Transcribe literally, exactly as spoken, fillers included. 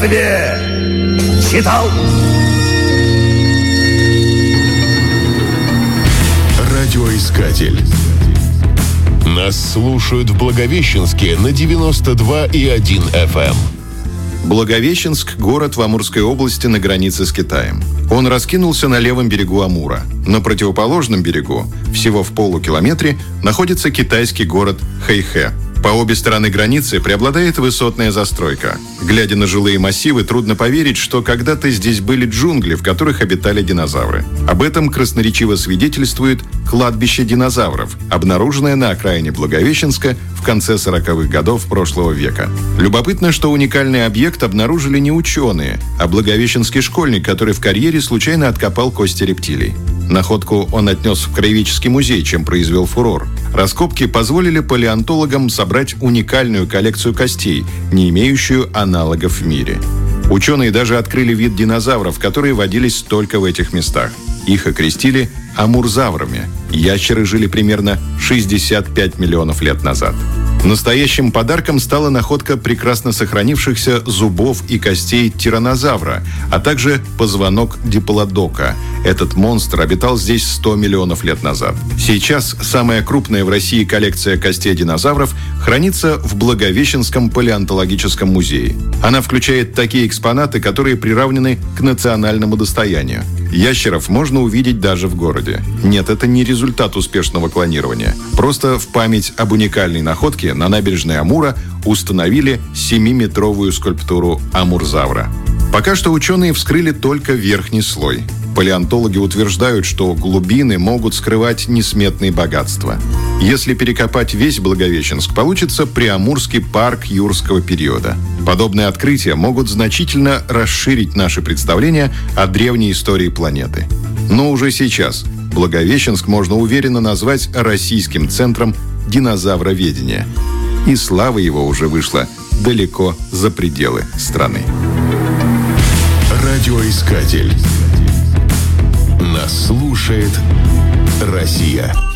детстве читал. Радиоискатель. Нас слушают в Благовещенске на девяносто два и один эф эм. Благовещенск – город в Амурской области на границе с Китаем. Он раскинулся на левом берегу Амура. На противоположном берегу, всего в полукилометре, находится китайский город Хэйхэ. По обе стороны границы преобладает высотная застройка. Глядя на жилые массивы, трудно поверить, что когда-то здесь были джунгли, в которых обитали динозавры. Об этом красноречиво свидетельствует кладбище динозавров, обнаруженное на окраине Благовещенска в конце сороковых годов прошлого века. Любопытно, что уникальный объект обнаружили не ученые, а благовещенский школьник, который в карьере случайно откопал кости рептилий. Находку он отнес в краеведческий музей, чем произвел фурор. Раскопки позволили палеонтологам собрать уникальную коллекцию костей, не имеющую аналогов в мире. Ученые даже открыли вид динозавров, которые водились только в этих местах. Их окрестили амурзаврами. Ящеры жили примерно шестьдесят пять миллионов лет назад. Настоящим подарком стала находка прекрасно сохранившихся зубов и костей тираннозавра, а также позвонок диплодока. Этот монстр обитал здесь сто миллионов лет назад. Сейчас самая крупная в России коллекция костей динозавров хранится в Благовещенском палеонтологическом музее. Она включает такие экспонаты, которые приравнены к национальному достоянию. Ящеров можно увидеть даже в городе. Нет, это не результат успешного клонирования. Просто в память об уникальной находке на набережной Амура установили семиметровую скульптуру амурзавра. Пока что ученые вскрыли только верхний слой. Палеонтологи утверждают, что глубины могут скрывать несметные богатства. Если перекопать весь Благовещенск, получится Преамурский парк юрского периода. Подобные открытия могут значительно расширить наши представления о древней истории планеты. Но уже сейчас Благовещенск можно уверенно назвать российским центром динозавроведения. И слава его уже вышла далеко за пределы страны. Радиоискатель. Нас слушает Россия.